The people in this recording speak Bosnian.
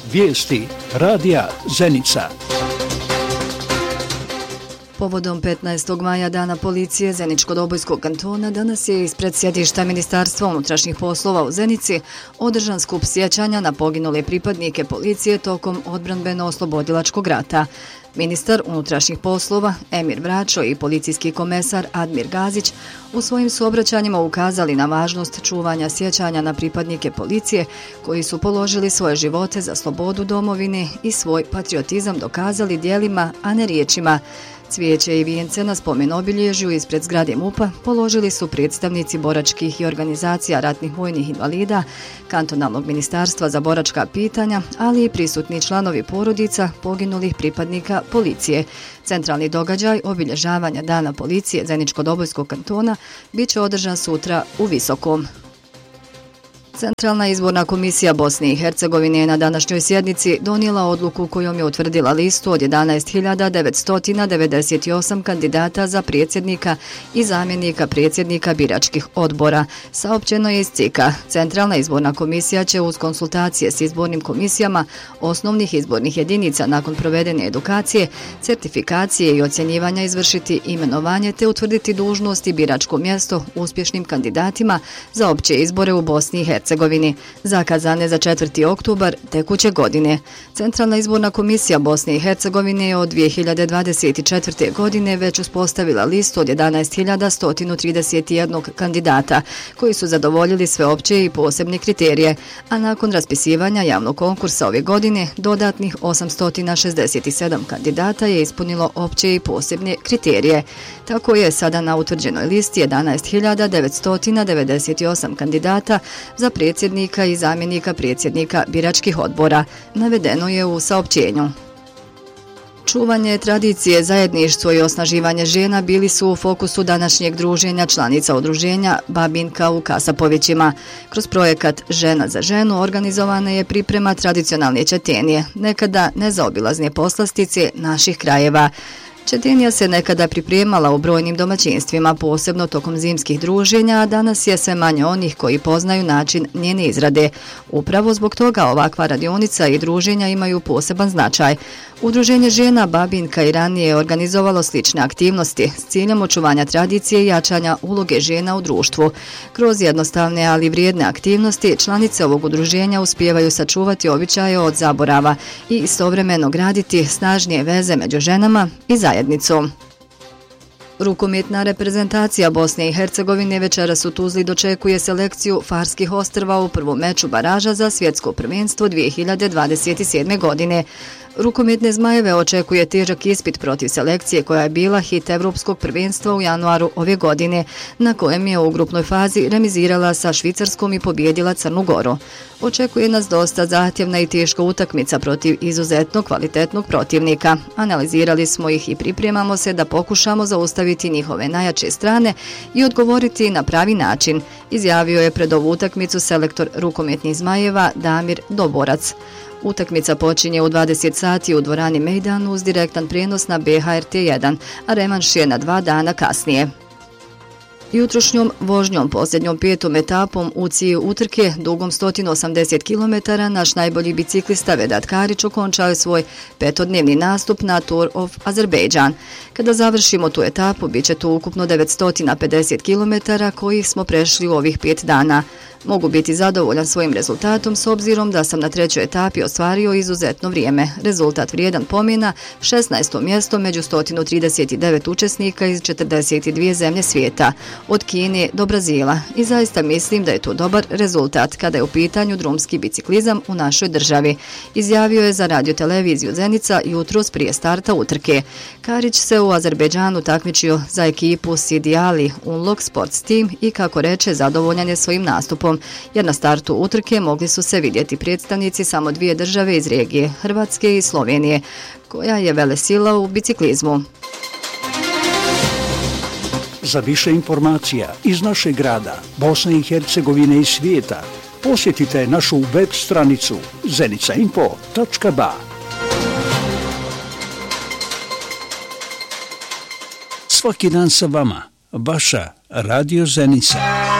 Vijesti radija Zenica. Povodom 15. maja Dana policije Zeničko-Dobojskog kantona danas je ispred sjedišta Ministarstva unutrašnjih poslova u Zenici održan skup sjećanja na poginule pripadnike policije tokom odbrambeno-oslobodilačkog rata. Ministar unutrašnjih poslova Emir Vračo i policijski komesar Admir Gazić u svojim su obraćanjima ukazali na važnost čuvanja sjećanja na pripadnike policije koji su položili svoje živote za slobodu domovine i svoj patriotizam dokazali djelima, a ne riječima. Cvijeće i vijence na spomen obilježju ispred zgrade MUP-a položili su predstavnici boračkih i organizacija ratnih vojnih invalida, kantonalnog ministarstva za boračka pitanja, ali i prisutni članovi porodica poginulih pripadnika policije. Centralni događaj obilježavanja Dana policije Zeničko-Dobojskog kantona bit će održan sutra u Visokom. Centralna izborna komisija Bosne i Hercegovine je na današnjoj sjednici donijela odluku kojom je utvrdila listu od 11.998 kandidata za predsjednika i zamjenika predsjednika biračkih odbora. Saopćeno je iz CIK-a. Centralna izborna komisija će uz konsultacije s izbornim komisijama osnovnih izbornih jedinica nakon provedene edukacije, certifikacije i ocjenjivanja izvršiti imenovanje te utvrditi dužnost i biračko mjesto uspješnim kandidatima za opće izbore u Bosni i Hercegovini, zakazane za 4. oktobar tekuće godine. Centralna izborna komisija Bosne i Hercegovine je od 2024. godine već uspostavila listu od 11.131 kandidata koji su zadovoljili sve opće i posebne kriterije, a nakon raspisivanja javnog konkursa ove godine dodatnih 867 kandidata je ispunilo opće i posebne kriterije. Tako je sada na utvrđenoj listi 11.998 kandidata za predsjednika i zamjenika predsjednika biračkih odbora, navedeno je u saopćenju. Čuvanje tradicije, zajedništvo i osnaživanje žena bili su u fokusu današnjeg druženja članica udruženja Babinka u Kasapovićima. Kroz projekat Žena za ženu organizovana je priprema tradicionalne četenije, nekada nezaobilazne poslastice naših krajeva. Četenija se nekada pripremala u brojnim domaćinstvima, posebno tokom zimskih druženja, a danas je sve manje onih koji poznaju način njene izrade. Upravo zbog toga ovakva radionica i druženja imaju poseban značaj. Udruženje žena Babinka i ranije je organizovalo slične aktivnosti s ciljem očuvanja tradicije i jačanja uloge žena u društvu. Kroz jednostavne, ali vrijedne aktivnosti, članice ovog udruženja uspijevaju sačuvati običaje od zaborava i istovremeno graditi snažnije veze među ženama i zajednicom. Rukometna reprezentacija Bosne i Hercegovine večeras u Tuzli dočekuje selekciju Farskih ostrva u prvom meču baraža za svjetsko prvenstvo 2027. godine. Rukometne zmajeve očekuje težak ispit protiv selekcije koja je bila hit Evropskog prvenstva u januaru ove godine, na kojem je u grupnoj fazi remizirala sa Švicarskom i pobjedila Crnu Goru. Očekuje nas dosta zahtjevna i teška utakmica protiv izuzetno kvalitetnog protivnika. Analizirali smo ih i pripremamo se da pokušamo zaustaviti njihove najjače strane i odgovoriti na pravi način, izjavio je pred ovu utakmicu selektor rukometnih zmajeva Damir Doborac. Utakmica počinje u 20 sati u dvorani Mejdan uz direktan prijenos na BHRT1, a revanš je na 2 dana kasnije. Jutrošnjom vožnjom posljednjom 5. etapom u cilju utrke dugom 180 km naš najbolji biciklista Vedat Karić okončao je svoj 5-dnevni nastup na Tour of Azerbaijan. Kada završimo tu etapu, bit će to ukupno 950 km kojih smo prešli u ovih 5 dana. Mogu biti zadovoljan svojim rezultatom s obzirom da sam na 3. etapi ostvario izuzetno vrijeme. Rezultat vrijedan pomjena, 16. mjesto među 139 učesnika iz 42 zemlje svijeta, od Kine do Brazila. I zaista mislim da je to dobar rezultat kada je u pitanju drumski biciklizam u našoj državi, izjavio je za radioteleviziju Zenica jutros prije starta utrke. Karić se u Azerbejdžanu takmičio za ekipu Sidi Ali Unlock Sports Team i kako reče zadovoljan je svojim nastupom, jer na startu utrke mogli su se vidjeti predstavnici samo 2 države iz regije, Hrvatske i Slovenije, koja je velesila u biciklizmu. Za više informacija iz našeg grada, Bosne i Hercegovine i svijeta, posjetite našu web stranicu zenicainfo.ba. Svaki dan sa vama, vaša Radio Zenica.